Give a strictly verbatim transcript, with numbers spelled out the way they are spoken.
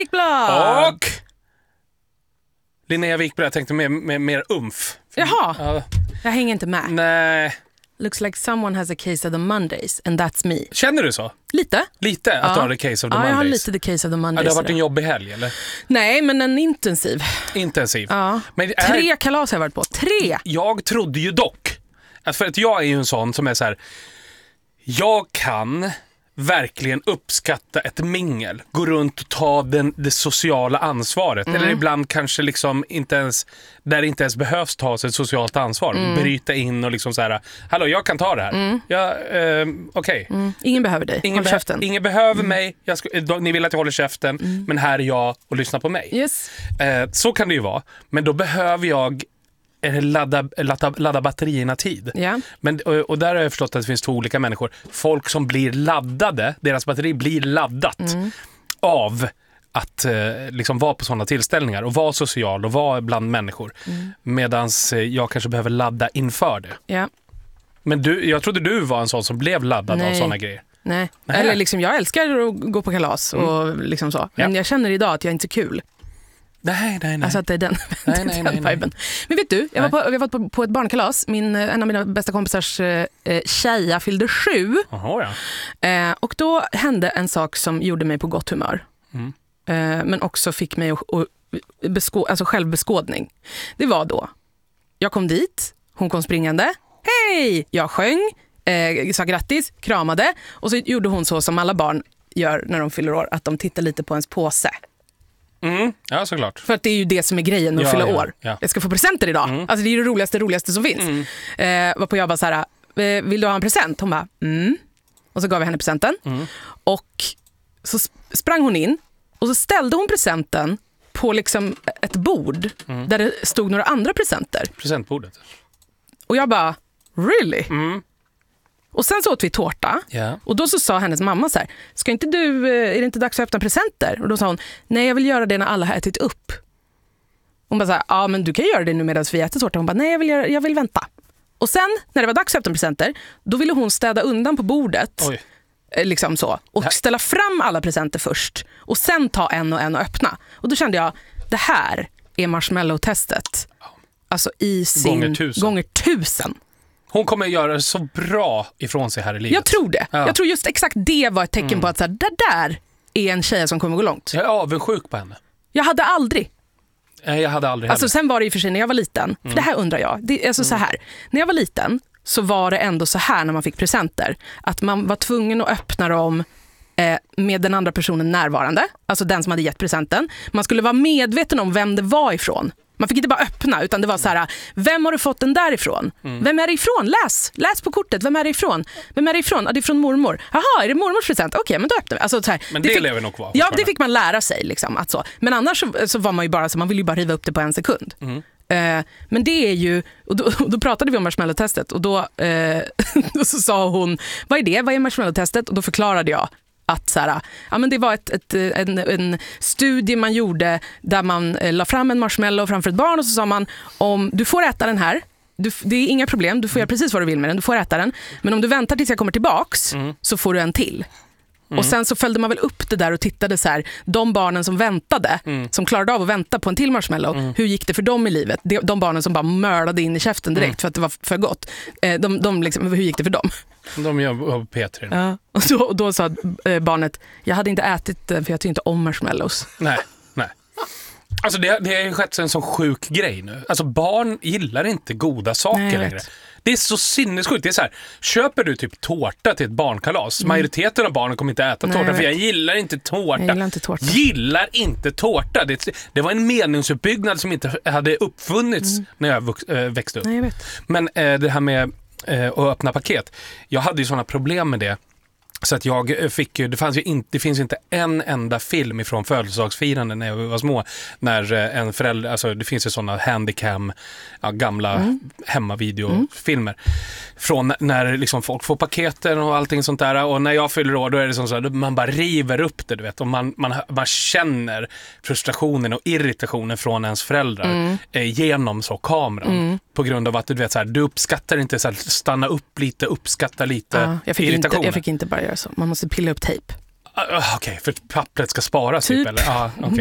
Wikblad! Och Linnea Wikblad, jag tänkte mer, mer, mer umf. Jaha, Ja. jag hänger inte med. Nej. Looks like someone has a case of the Mondays and that's me. Känner du så? Lite. Lite att Ja. du har the case of the Ja, jag har Mondays? lite the case of the Ja, Mondays. det har varit en idag. jobbig helg, eller? Nej, men en intensiv. Intensiv. Ja. Men det är... Tre kalas har jag varit på. Tre! Jag trodde ju dock, att för att jag är ju en sån som är så här: jag kan verkligen uppskatta ett mingel, gå runt och ta den, det sociala ansvaret, Mm. eller ibland kanske liksom inte ens, där det inte ens behövs ta sig ett socialt ansvar, Mm. bryta in och liksom så här: hallå, jag kan ta det här. Mm. Ja, eh, okej. Okay. Mm. Ingen behöver dig. Ingen, Håll behö- käften. ingen behöver mig, jag ska, då, ni vill att jag håller käften, Mm. men här är jag och lyssnar på mig. Yes. Eh, så kan det ju vara, men då behöver jag eh, ladda, ladda, ladda batterierna tid. Ja. Men, och, och där har jag förstått att det finns två olika människor. Folk som blir laddade, deras batteri blir laddat Mm. av att eh, liksom vara på sådana tillställningar och vara social och vara bland människor. Mm. Medans eh, jag kanske behöver ladda inför det. Ja. Men du, jag trodde du var en sån som blev laddad Nej. av sådana grejer. Nej. Nej. Eller liksom, jag älskar att gå på kalas och liksom så. Men Ja. jag känner idag att jag är inte så kul. Nej, nej, nej. Alltså att det är den, Nej, den nej, nej, nej. viben. Men vet du, jag var på, vi var på, på ett barnkalas. Min, en av mina bästa kompisars eh, tjeja fyllde sju. Jaha, ja. Eh, och då hände en sak som gjorde mig på gott humör. Mm. Eh, men också fick mig att, att beskå, alltså självbeskådning. Det var då, jag kom dit, hon kom springande. Hej! Jag sjöng, eh, sa grattis, kramade. Och så gjorde hon så som alla barn gör när de fyller år, att de tittar lite på ens påse. Mm. Ja, såklart. För att det är ju det som är grejen med att Ja, fylla ja, år. ja. Jag ska få presenter idag. Mm. Alltså det är ju det roligaste, roligaste som finns. Mm. Eh, varpå jag bara så här, eh, vill du ha en present? Hon bara, mm. Och så gav jag henne presenten. Mm. Och så sp- sprang hon in och så ställde hon presenten på liksom ett bord Mm. där det stod några andra presenter. Presentbordet. Och jag bara, really? Mm. Och sen så åt vi tårta. Ja. Och då så sa hennes mamma så här, ska inte du, är det inte dags att öppna presenter? Och då sa hon, nej jag vill göra det när alla har ätit upp. Hon bara så här, ja men du kan göra det nu medan vi äter tårta. Hon bara, nej jag vill, göra, jag vill vänta. Och sen när det var dags att öppna presenter, då ville hon städa undan på bordet. Oj. Liksom så. Och Nej. ställa fram alla presenter först. Och sen ta en och en och öppna. Och då kände jag, det här är marshmallow-testet. Alltså i sin... Gånger tusen. Gånger tusen. Hon kommer göra det så bra ifrån sig här i livet. Jag tror det. Ja. Jag tror just exakt det var ett tecken Mm. på att så här, det där är en tjej som kommer gå långt. Jag är avundsjuk på henne. Jag hade aldrig. Nej, jag hade aldrig heller. Alltså sen var det ju för sig när jag var liten. För det här undrar jag. Det, alltså så här. När jag var liten så var det ändå så här när man fick presenter. Att man var tvungen att öppna dem eh, med den andra personen närvarande. Alltså den som hade gett presenten. Man skulle vara medveten om vem det var ifrån. Man fick inte bara öppna, utan det var så här, vem har du fått den där ifrån? Mm. Vem är det ifrån? Läs, läs på kortet, vem är det ifrån? Vem är det ifrån? Ja, det är från mormor. Jaha, är det mormors present? Okej, men då öppnar vi. Alltså, så här, Men det, det fick, lever nog kvar. ja, det fick man lära sig. Liksom, att så. Men annars så, så var man ju bara så, man ville ju bara riva upp det på en sekund. Mm. Eh, men det är ju, och då, och då pratade vi om marshmallow-testet och då, eh, då så sa hon, vad är det? Vad är marshmallow-testet? Och då förklarade jag att så här, ja, men det var ett, ett, en, en studie man gjorde där man eh, la fram en marshmallow framför ett barn och så sa man, om du får äta den här, du, det är inga problem, du får göra precis vad du vill med den, du får äta den, men om du väntar tills jag kommer tillbaks Mm. så får du en till. Mm. Och sen så följde man väl upp det där och tittade så här, de barnen som väntade, Mm. som klarade av att vänta på en till marshmallow, Mm. hur gick det för dem i livet? De, de barnen som bara mörlade in i käften direkt Mm. för att det var för gott. Eh, de, de liksom, hur gick det för dem? De gör P tre. Ja. Och, då, och då sa eh, barnet, jag hade inte ätit den för jag tycker inte om marshmallows. Nej, nej. Alltså det, det har ju skett en sån sjuk grej nu. Alltså barn gillar inte goda saker Nej, jag längre. vet. Det är så sinnessjukt. Det är så här, köper du typ tårta till ett barnkalas, majoriteten av barnen kommer inte äta Nej, tårta jag för jag vet. gillar inte tårta. Jag gillar inte tårta. Gillar inte tårta. Det, det var en meningsuppbyggnad som inte hade uppfunnits när jag vux, äh, växte upp. Nej, jag vet. Men äh, det här med äh, att öppna paket. Jag hade ju sådana problem med det. Så att jag fick ju, det, fanns ju inte, det finns ju inte en enda film ifrån födelsedagsfirande när jag var små. När en förälder, alltså det finns ju sådana handicam, ja, gamla Mm. hemmavideofilmer. Från när liksom folk får paketen och allting sånt där. Och när jag fyller år då är det som så här, man bara river upp det, du vet. Och man, man, man känner frustrationen och irritationen från ens föräldrar Mm. eh, genom så kameran. Mm. På grund av att du vet så här, du uppskattar inte så här, stanna upp lite, uppskatta lite Ja, jag, fick inte, irritationen. jag fick inte bara göra så. Man måste pilla upp tejp. Uh, Okej, okay, för pappret ska sparas typ, Typ. eller? Ah, okay.